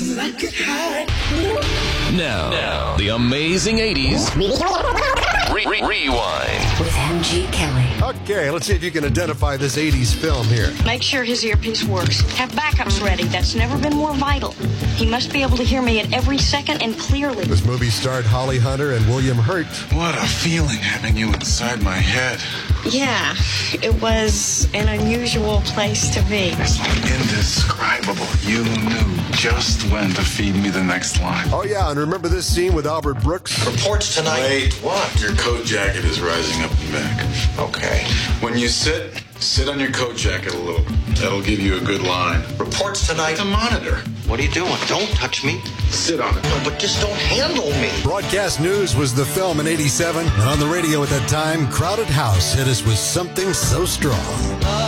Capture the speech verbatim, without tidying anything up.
Now, now, the amazing eighties. Re- re- rewind. With M G Kelly. Okay, let's see if you can identify this eighties film here. Make sure his earpiece works. Have backups ready. That's never been more vital. He must be able to hear me at every second and clearly. This movie starred Holly Hunter and William Hurt. What a feeling having you inside my head. Yeah, it was an unusual place to be. It's like indescribable. You knew just when to feed me the next line. Oh, yeah, and remember this scene with Albert Brooks? Reports tonight. Wait, what? Your coat jacket is rising up and back. Okay. When you sit, sit on your coat jacket a little. That'll give you a good line. Reports tonight. The monitor. What are you doing? Don't touch me. Sit on it. No, but just don't handle me. Broadcast News was the film in eighty-seven, and on the radio at that time, Crowded House hit us with Something So Strong.